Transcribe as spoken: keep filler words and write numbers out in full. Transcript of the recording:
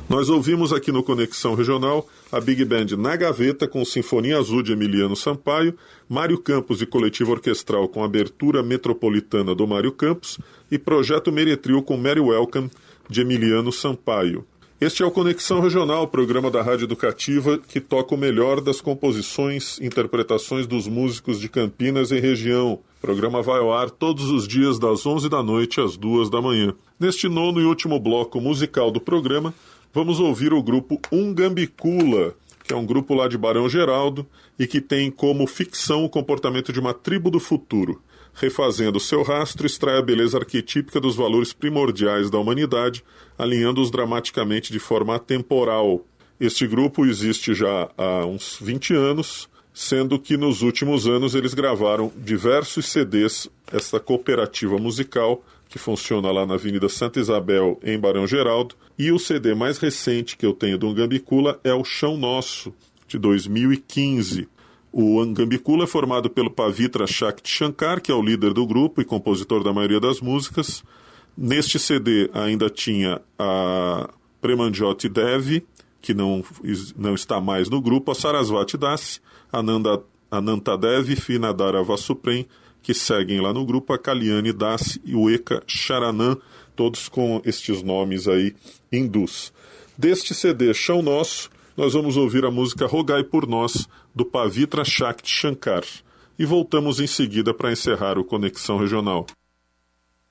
Nós ouvimos aqui no Conexão Regional a Big Band Na Gaveta com Sinfonia Azul de Emiliano Sampaio, Mário Campos e Coletivo Orquestral com Abertura Metropolitana do Mário Campos e Projeto Meretril com Mary Welcome de Emiliano Sampaio. Este é o Conexão Regional, programa da Rádio Educativa que toca o melhor das composições e interpretações dos músicos de Campinas e região. O programa vai ao ar todos os dias das onze da noite às duas da manhã. Neste nono e último bloco musical do programa, vamos ouvir o grupo Ungambicula, que é um grupo lá de Barão Geraldo e que tem como ficção o comportamento de uma tribo do futuro. Refazendo seu rastro, extrai a beleza arquetípica dos valores primordiais da humanidade, alinhando-os dramaticamente de forma atemporal. Este grupo existe já há uns vinte anos, sendo que nos últimos anos eles gravaram diversos C Ds, essa cooperativa musical, que funciona lá na Avenida Santa Isabel, em Barão Geraldo, e o C D mais recente que eu tenho do Ungambicula é o Chão Nosso, de dois mil e quinze. O Ungambicula é formado pelo Pavitra Shakti Shankar, que é o líder do grupo e compositor da maioria das músicas. Neste C D ainda tinha a Premanjoti Devi, que não, não está mais no grupo, a Sarasvati Das, a Nanda, Ananta Devi e Finadara Vasuprem, que seguem lá no grupo, a Kalyani Das e o Eka Charanam, todos com estes nomes aí hindus. Deste C D Chão Nosso, nós vamos ouvir a música Rogai por Nós, do Pavitra Shakti Shankar. E voltamos em seguida para encerrar o Conexão Regional.